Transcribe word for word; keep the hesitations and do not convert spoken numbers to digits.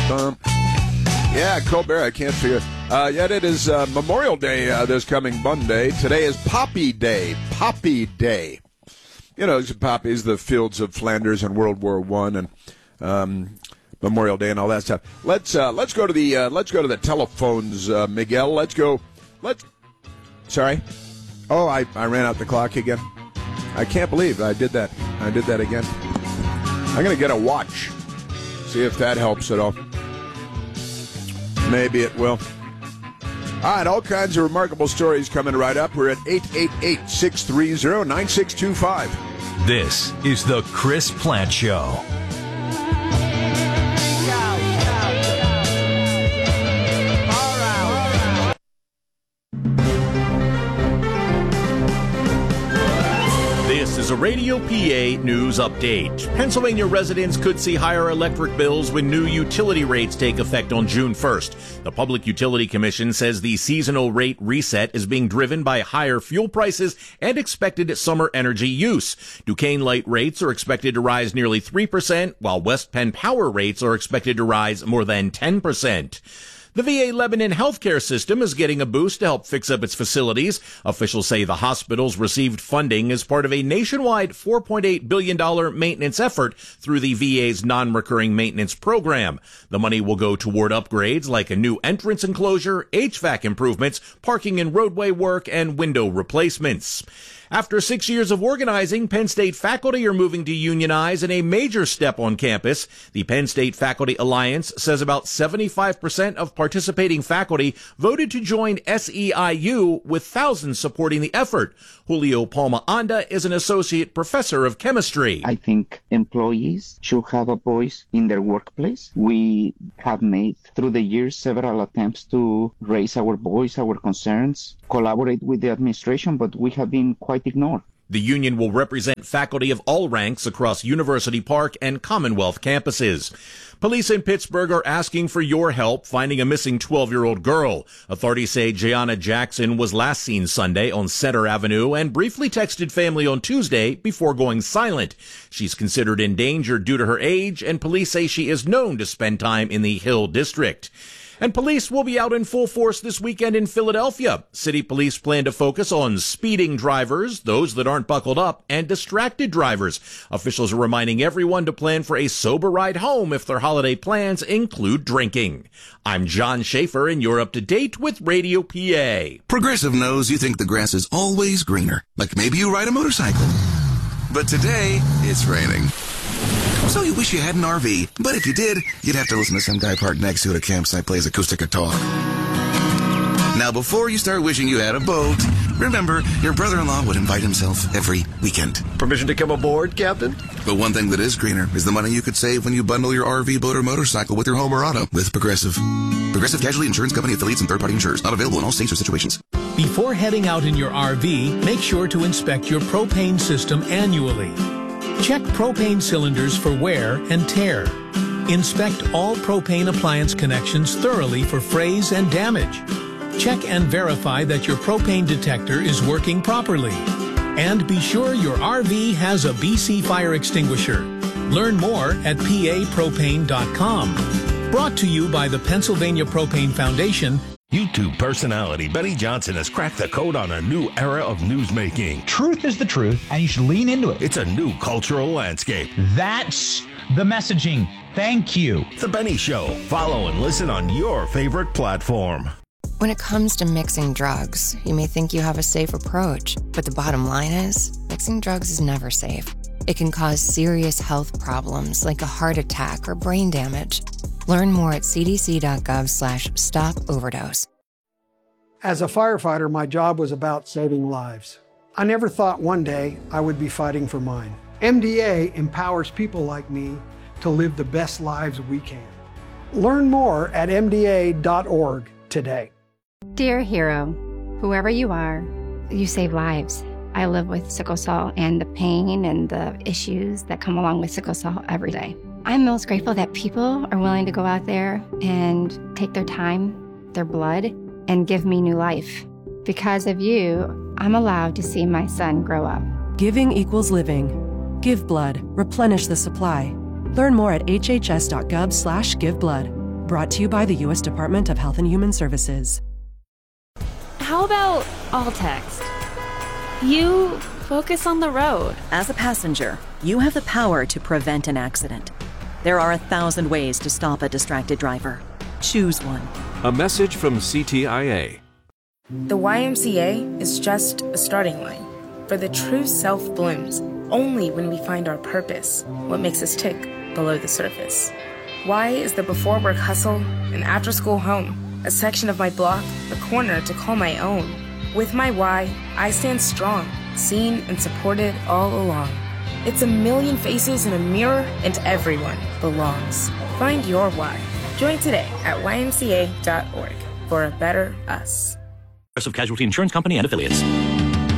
bum. Yeah, Colbert, I can't figure. Uh, yet it is uh, Memorial Day uh, this coming Monday. Today is Poppy Day. Poppy Day. You know, poppies, the fields of Flanders in World War One, and um, Memorial Day and all that stuff. Let's uh, let's go to the uh, let's go to the telephones, uh, Miguel. Let's go. Let's. Sorry. Oh, I, I ran out the clock again. I can't believe I did that. I did that again. I'm gonna get a watch. See if that helps at all. Maybe it will. All right, all kinds of remarkable stories coming right up. We're at eight eight eight, six three zero, nine six two five. This is the Chris Plante Show. This is a Radio P A news update. Pennsylvania residents could see higher electric bills when new utility rates take effect on June first. The Public Utility Commission says the seasonal rate reset is being driven by higher fuel prices and expected summer energy use. Duquesne Light rates are expected to rise nearly three percent, while West Penn Power rates are expected to rise more than ten percent. The V A Lebanon healthcare system is getting a boost to help fix up its facilities. Officials say the hospitals received funding as part of a nationwide four point eight billion dollars maintenance effort through the V A's non-recurring maintenance program. The money will go toward upgrades like a new entrance enclosure, H V A C improvements, parking and roadway work, and window replacements. After six years of organizing, Penn State faculty are moving to unionize in a major step on campus. The Penn State Faculty Alliance says about seventy-five percent of participating faculty voted to join S E I U, with thousands supporting the effort. Julio Palma Anda is an associate professor of chemistry. I think employees should have a voice in their workplace. We have made through the years several attempts to raise our voice, our concerns, collaborate with the administration, but we have been quite ignored. The union will represent faculty of all ranks across University Park and Commonwealth campuses. Police in Pittsburgh are asking for your help finding a missing twelve-year-old girl. Authorities say Gianna Jackson was last seen Sunday on Center Avenue and briefly texted family on Tuesday before going silent. She's considered endangered due to her age, and police say she is known to spend time in the Hill District. And police will be out in full force this weekend in Philadelphia. City police plan to focus on speeding drivers, those that aren't buckled up, and distracted drivers. Officials are reminding everyone to plan for a sober ride home if their holiday plans include drinking. I'm John Schaefer, and you're up to date with Radio P A. Progressive knows you think the grass is always greener, like maybe you ride a motorcycle. But today, it's raining. So you wish you had an R V, but if you did, you'd have to listen to some guy parked next to it at a campsite plays acoustic guitar. Now, before you start wishing you had a boat, remember, your brother-in-law would invite himself every weekend. Permission to come aboard, Captain? But one thing that is greener is the money you could save when you bundle your R V, boat, or motorcycle with your home or auto with Progressive. Progressive Casualty Insurance Company affiliates and third-party insurers. Not available in all states or situations. Before heading out in your R V, make sure to inspect your propane system annually. Check propane cylinders for wear and tear. Inspect all propane appliance connections thoroughly for frays and damage. Check and verify that your propane detector is working properly. And be sure your R V has a B C fire extinguisher. Learn more at P A propane dot com. Brought to you by the Pennsylvania Propane Foundation. YouTube personality Benny Johnson has cracked the code on a new era of newsmaking. Truth is the truth, and you should lean into it. It's a new cultural landscape. That's the messaging. Thank you. The Benny Show. Follow and listen on your favorite platform. When it comes to mixing drugs, you may think you have a safe approach, but the bottom line is, mixing drugs is never safe. It can cause serious health problems like a heart attack or brain damage. Learn more at c d c dot gov slash stop overdose. As a firefighter, my job was about saving lives. I never thought one day I would be fighting for mine. M D A empowers people like me to live the best lives we can. Learn more at m d a dot org today. Dear hero, whoever you are, you save lives. I live with sickle cell and the pain and the issues that come along with sickle cell every day. I'm most grateful that people are willing to go out there and take their time, their blood, and give me new life. Because of you, I'm allowed to see my son grow up. Giving equals living. Give blood. Replenish the supply. Learn more at h h s dot gov slash give blood. Brought to you by the U S Department of Health and Human Services. How about all text? You focus on the road. As a passenger, you have the power to prevent an accident. There are a thousand ways to stop a distracted driver. Choose one. A message from C T I A. The Y M C A is just a starting line. For the true self blooms only when we find our purpose, what makes us tick below the surface. Y is the before work hustle, an after school home, a section of my block, a corner to call my own. With my Y, I stand strong, seen and supported all along. It's a million faces in a mirror, and everyone belongs. Find your why. Join today at Y M C A dot org for a better us. Progressive Casualty Insurance Company and Affiliates.